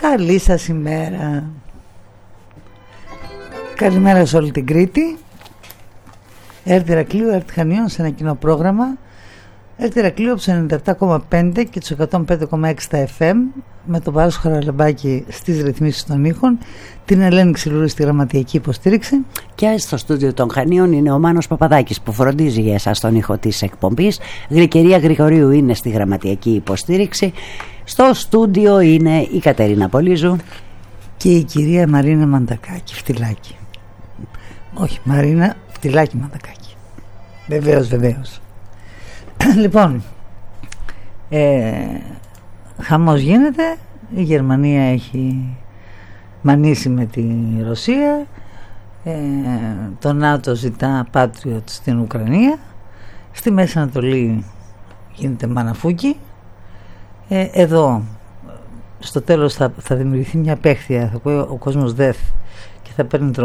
Καλή σας ημέρα. Καλημέρα σε όλη την Κρήτη. Έρτη Ηρακλείου, Έρτη Χανίων σε ένα κοινό πρόγραμμα. Έρτη Ηρακλείου από τους 97,5 και τους 105,6 στα FM, με τον Βάσο Χαραλαμπάκη στις ρυθμίσεις των ήχων, την Ελένη Ξυλούρη στη γραμματιακή υποστήριξη. Και στο στούντιο των Χανίων είναι ο Μάνος Παπαδάκης που φροντίζει για εσάς τον ήχο της εκπομπής. Γλυκερία Γρηγορίου είναι στη γραμματιακή υποστήριξη. Στο στούντιο είναι η Κατερίνα Πολύζου και η κυρία Μαρίνα Μαντακάκη, Φτυλάκη. Όχι, Μαρίνα Φτυλάκη Μαντακάκη. Βεβαίως. Λοιπόν, χαμός γίνεται. Η Γερμανία έχει μανίσει με τη Ρωσία. Το ΝΑΤΟ ζητά Patriot στην Ουκρανία. Στη Μέση Ανατολή γίνεται μαναφούκι. Εδώ στο τέλος θα δημιουργηθεί μια παίχτεια. Θα πει ο κόσμος δεθ και θα παίρνει